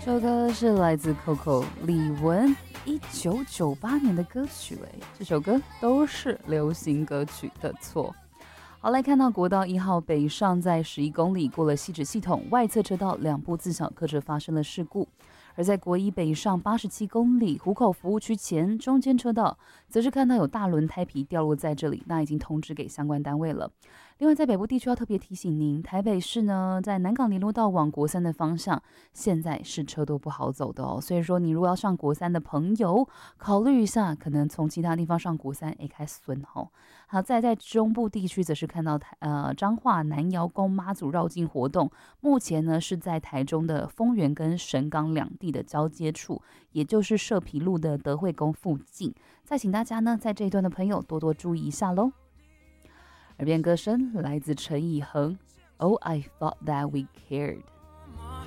这首歌是来自 Coco 李玟1998年的歌曲，这首歌都是流行歌曲的错。好，来看到国道1号北上在11公里过了汐止系统外侧车道2部自小客车发生了事故，而在国一北上87公里湖口服务区前中间车道则是看到有大轮胎皮掉落在这里，那已经通知给相关单位了。另外在北部地区要特别提醒您，台北市呢在南港联络道往国三的方向现在是车多不好走的哦，所以说你如果要上国三的朋友考虑一下，可能从其他地方上国三开损哦。好，再在中部地区则是看到彰化南瑶宫妈祖绕境活动，目前呢是在台中的丰原跟神冈两地的交接处，也就是社皮路的德惠宫附近，再请大家呢在这一段的朋友多多注意一下咯。耳边歌声来自陈以恒 Oh I thought that we cared。